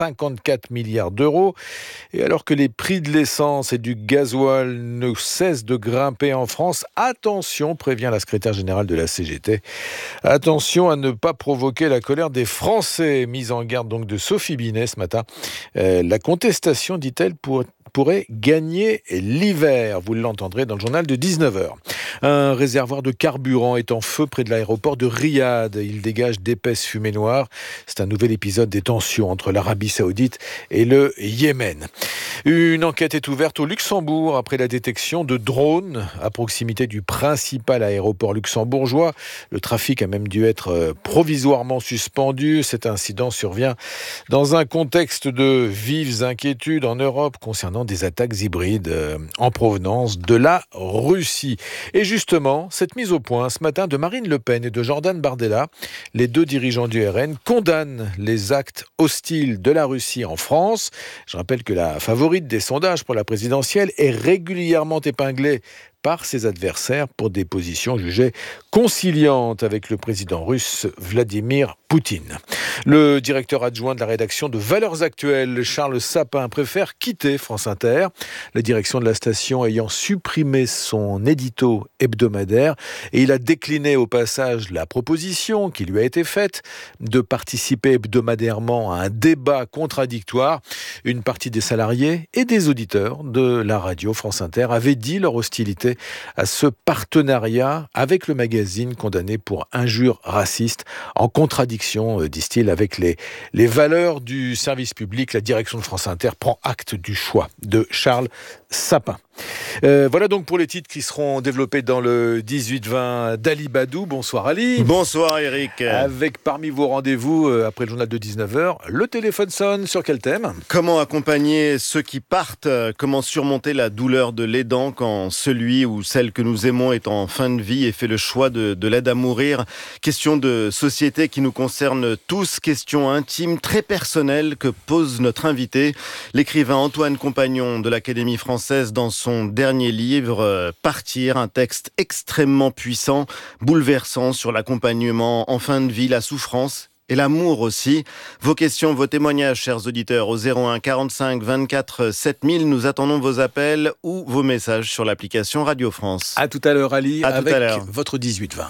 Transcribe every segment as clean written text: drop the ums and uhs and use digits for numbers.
54 milliards d'euros. Et alors que les prix de l'essence et du gasoil ne cessent de grimper en France, attention, prévient la secrétaire générale de la CGT, attention à ne pas provoquer la colère des Français. Mise en garde donc de Sophie Binet ce matin. La contestation, dit-elle, pourrait gagner l'hiver. Vous l'entendrez dans le journal de 19h. Un réservoir de carburant est en feu près de l'aéroport de Riyad. Il dégage d'épaisses fumées noires. C'est un nouvel épisode des tensions entre l'Arabie Saoudite et le Yémen. Une enquête est ouverte au Luxembourg après la détection de drones à proximité du principal aéroport luxembourgeois. Le trafic a même dû être provisoirement suspendu. Cet incident survient dans un contexte de vives inquiétudes en Europe concernant des attaques hybrides en provenance de la Russie. Et justement, cette mise au point ce matin de Marine Le Pen et de Jordan Bardella, les deux dirigeants du RN, condamnent les actes hostiles de la Russie en France. Je rappelle que la favorite des sondages pour la présidentielle est régulièrement épinglée par ses adversaires pour des positions jugées conciliantes avec le président russe Vladimir Poutine. Le directeur adjoint de la rédaction de Valeurs Actuelles, Charles Sapin, préfère quitter France Inter, la direction de la station ayant supprimé son édito hebdomadaire, et il a décliné au passage la proposition qui lui a été faite de participer hebdomadairement à un débat contradictoire. Une partie des salariés et des auditeurs de la radio France Inter avaient dit leur hostilité à ce partenariat avec le magazine condamné pour injures racistes, en contradiction, disent-ils, avec les valeurs du service public. La direction de France Inter prend acte du choix de Charles Sapin. Voilà donc pour les titres qui seront développés dans le 18-20 d'Ali Badou. Bonsoir Ali. Bonsoir Eric. Avec parmi vos rendez-vous, après le journal de 19h, le téléphone sonne. Sur quel thème ? Comment accompagner ceux qui partent ? Comment surmonter la douleur de l'aidant quand celui ou celle que nous aimons est en fin de vie et fait le choix de l'aide à mourir ? Question de société qui nous concerne tous, question intime, très personnelle que pose notre invité, l'écrivain Antoine Compagnon de l'Académie française dans son dernier livre, Partir, un texte extrêmement puissant, bouleversant sur l'accompagnement en fin de vie, la souffrance et l'amour aussi. Vos questions, vos témoignages, chers auditeurs, au 01 45 24 7000. Nous attendons vos appels ou vos messages sur l'application Radio France. À tout à l'heure, Ali, avec votre 18-20.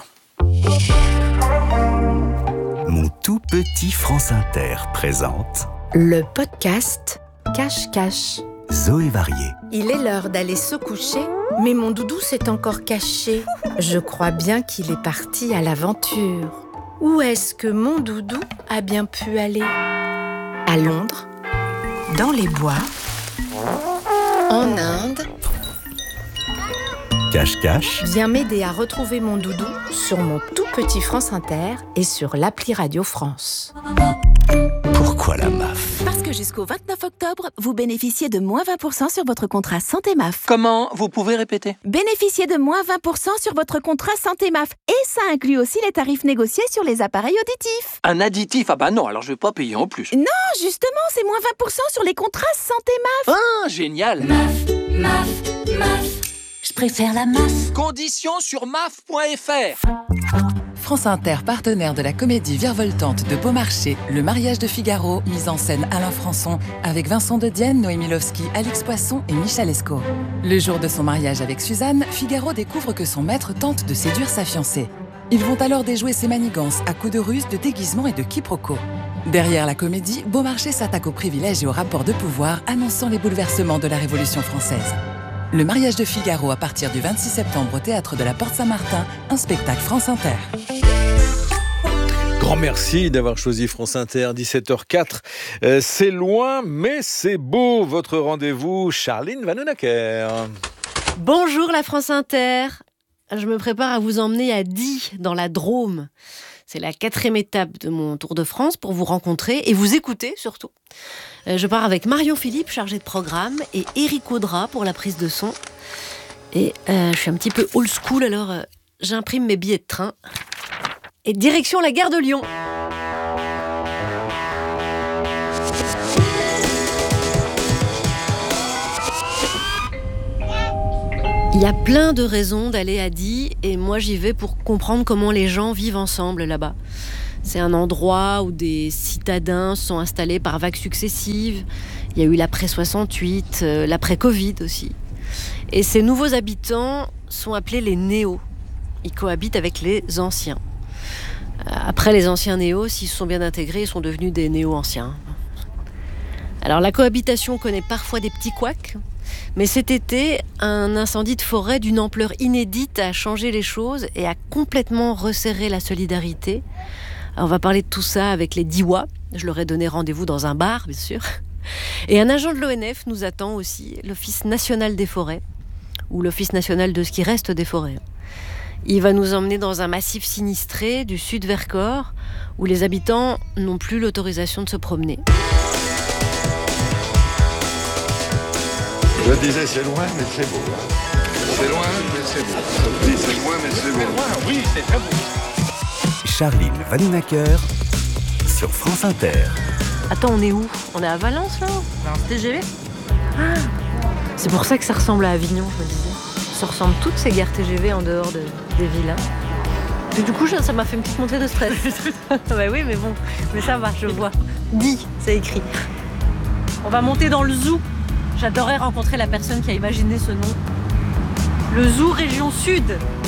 Mon tout petit France Inter présente le podcast Cache-Cache. Zoé Varié. Il est l'heure d'aller se coucher, mais mon doudou s'est encore caché. Je crois bien qu'il est parti à l'aventure. Où est-ce que mon doudou a bien pu aller ? À Londres, dans les bois, en Inde. Cache-Cache. Viens m'aider à retrouver mon doudou sur mon tout petit France Inter et sur l'appli Radio France. Pourquoi la MAF ? Parce que jusqu'au 29 octobre, vous bénéficiez de moins 20% sur votre contrat Santé MAF. Comment ? Vous pouvez répéter ? Bénéficiez de moins 20% sur votre contrat Santé MAF. Et ça inclut aussi les tarifs négociés sur les appareils auditifs. Un additif ? Ah bah non, alors je vais pas payer en plus. Non, justement, c'est moins 20% sur les contrats Santé MAF. Ah, génial ! MAF. Je préfère la MAF. Conditions sur maf.fr. France Inter, partenaire de la comédie virevoltante de Beaumarchais, Le mariage de Figaro, mise en scène Alain Françon, avec Vincent de Dienne, Noémie Lovski, Alix Poisson et Michel Escaut. Le jour de son mariage avec Suzanne, Figaro découvre que son maître tente de séduire sa fiancée. Ils vont alors déjouer ses manigances à coups de ruse, de déguisement et de quiproquos. Derrière la comédie, Beaumarchais s'attaque aux privilèges et aux rapports de pouvoir, annonçant les bouleversements de la Révolution française. Le mariage de Figaro à partir du 26 septembre au Théâtre de la Porte Saint-Martin, un spectacle France Inter. Grand merci d'avoir choisi France Inter, 17h04. C'est loin, mais c'est beau, votre rendez-vous, Charline Vanhoenacker. Bonjour la France Inter. Je me prépare à vous emmener à Die, dans la Drôme. C'est la 4e étape de mon Tour de France pour vous rencontrer et vous écouter surtout. Je pars avec Marion Philippe, chargée de programme, et Eric Audra pour la prise de son. Et je suis un petit peu old school, alors j'imprime mes billets de train. Et direction la gare de Lyon. Il y a plein de raisons d'aller à Die, et moi j'y vais pour comprendre comment les gens vivent ensemble là-bas. C'est un endroit où des citadins sont installés par vagues successives. Il y a eu l'après-68, l'après-Covid aussi. Et ces nouveaux habitants sont appelés les néos. Ils cohabitent avec les anciens. Après, les anciens néos, s'ils se sont bien intégrés, ils sont devenus des néo-anciens. Alors la cohabitation connaît parfois des petits couacs, mais cet été, un incendie de forêt d'une ampleur inédite a changé les choses et a complètement resserré la solidarité. Alors, on va parler de tout ça avec les Diois. Je leur ai donné rendez-vous dans un bar, bien sûr. Et un agent de l'ONF nous attend aussi, l'Office national des forêts, ou l'Office national de ce qui reste des forêts. Il va nous emmener dans un massif sinistré du sud Vercors, où les habitants n'ont plus l'autorisation de se promener. Je disais c'est loin mais c'est beau. C'est loin mais c'est beau. Je dis c'est loin mais c'est beau. C'est loin, oui, c'est très beau. Charline Vanhoenacker sur France Inter. Attends, on est où? On est à Valence là? Un TGV? Ah, c'est pour ça que ça ressemble à Avignon, je me disais. Ça ressemble toutes ces gares TGV en dehors des villas. Et du coup, ça m'a fait une petite montée de stress. Bah oui, mais bon, mais ça va, je vois. Dit, c'est écrit. On va monter dans le zoo. J'adorerais rencontrer la personne qui a imaginé ce nom. Le zoo région sud.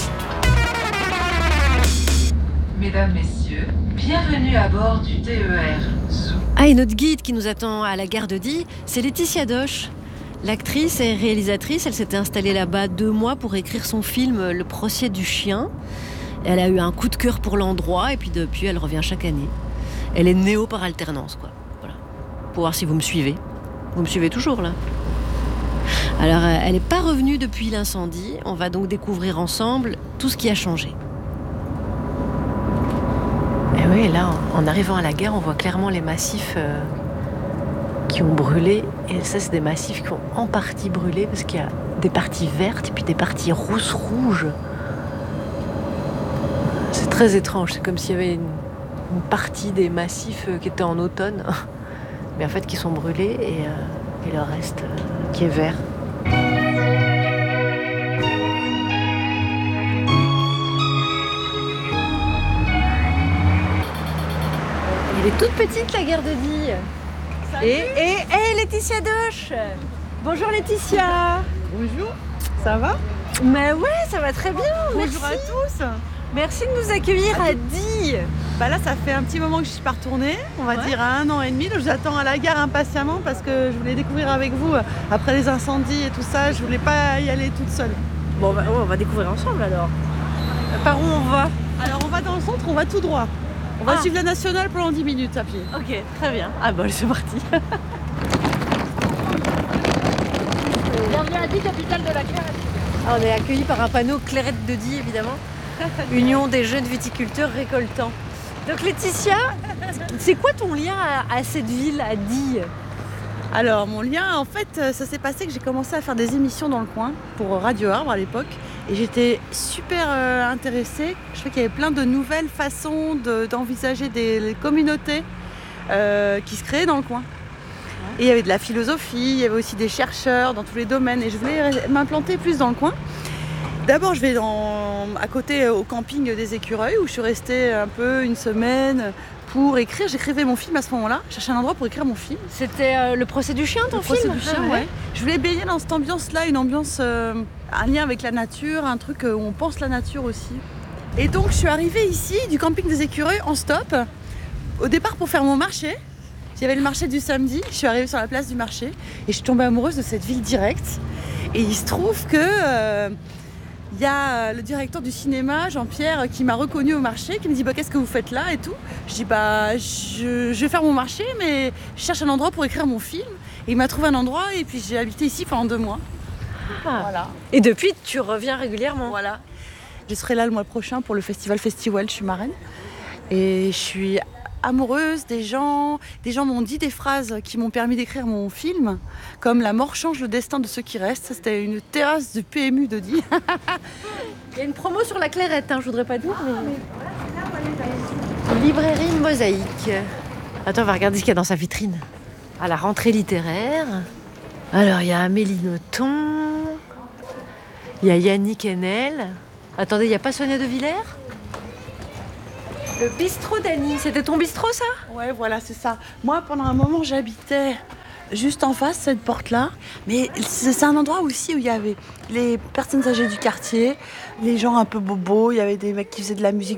Mesdames, messieurs, bienvenue à bord du TER Zoo. Ah, et notre guide qui nous attend à la gare de Die, c'est Laetitia Doche. L'actrice et réalisatrice, elle s'était installée là-bas 2 mois pour écrire son film Le procès du chien. Elle a eu un coup de cœur pour l'endroit et puis depuis, elle revient chaque année. Elle est néo par alternance, quoi. Voilà. Pour voir si vous me suivez. Vous me suivez toujours, là? Alors, elle n'est pas revenue depuis l'incendie. On va donc découvrir ensemble tout ce qui a changé. Et oui, là, en arrivant à la gare, on voit clairement les massifs qui ont brûlé. Et ça, c'est des massifs qui ont en partie brûlé parce qu'il y a des parties vertes et puis des parties rouges. C'est très étrange. C'est comme s'il y avait une partie des massifs qui étaient en automne, mais en fait qui sont brûlés et le reste qui est vert. Elle est toute petite, la gare de Die. Et Laetitia Doche. Bonjour Laetitia. Bonjour, ça va? Mais ouais, ça va très bien. Bonjour merci. à tous. Merci de nous accueillir à Die. Bah là, ça fait un petit moment que je suis pas retournée, on va dire à 1 an et demi. Donc j'attends à la gare impatiemment parce que je voulais découvrir avec vous après les incendies et tout ça. Je voulais pas y aller toute seule. Bon, bah, on va découvrir ensemble alors. Par où on va? Alors on va dans le centre, on va tout droit. On va suivre la nationale pendant 10 minutes à pied. Ok, très bien. Ah bah c'est parti. Bienvenue à Die, capitale de la Clairette. On est accueillis par un panneau Clairette de Die, évidemment. Union des jeunes viticulteurs récoltants. Donc Laetitia, c'est quoi ton lien à cette ville, à Die? Alors mon lien, en fait, ça s'est passé que j'ai commencé à faire des émissions dans le coin pour Radio Arbre à l'époque. Et j'étais super intéressée. Je trouvais qu'il y avait plein de nouvelles façons d'envisager des communautés qui se créaient dans le coin. Et il y avait de la philosophie, il y avait aussi des chercheurs dans tous les domaines. Et je voulais m'implanter plus dans le coin. D'abord, je vais à côté au camping des Écureuils où je suis restée un peu 1 semaine pour écrire. J'écrivais mon film à ce moment-là. Je cherchais un endroit pour écrire mon film. C'était Le procès du chien, ton film? Le procès du chien, ouais. Je voulais baigner dans cette ambiance-là, une ambiance, un lien avec la nature, un truc où on pense la nature aussi. Et donc, je suis arrivée ici, du camping des Écureuils, en stop, au départ pour faire mon marché. Il y avait le marché du samedi, je suis arrivée sur la place du marché et je suis tombée amoureuse de cette ville directe. Et il se trouve que il y a le directeur du cinéma, Jean-Pierre, qui m'a reconnue au marché, qui me dit bah, qu'est-ce que vous faites là et tout. Je dis bah je vais faire mon marché mais je cherche un endroit pour écrire mon film. Et il m'a trouvé un endroit et puis j'ai habité ici pendant 2 mois. Ah. Voilà. Et depuis tu reviens régulièrement? Voilà. Je serai là le mois prochain pour le festival Festiwell, je suis marraine. Et je suis amoureuse des gens m'ont dit des phrases qui m'ont permis d'écrire mon film, comme la mort change le destin de ceux qui restent. Ça, c'était une terrasse de PMU de Die. Il y a une promo sur la Clairette, je voudrais pas dire, mais... Librairie Mosaïque. Attends, on va regarder ce qu'il y a dans sa vitrine. À la rentrée littéraire. Alors, il y a Amélie Nothomb. Il y a Yannick Enel. Attendez, il n'y a pas Sonia De Villers? Le bistrot d'Annie, c'était ton bistrot ça? Ouais, voilà, c'est ça. Moi, pendant un moment, j'habitais juste en face, cette porte-là. Mais c'est un endroit aussi où il y avait les personnes âgées du quartier, les gens un peu bobos, il y avait des mecs qui faisaient de la musique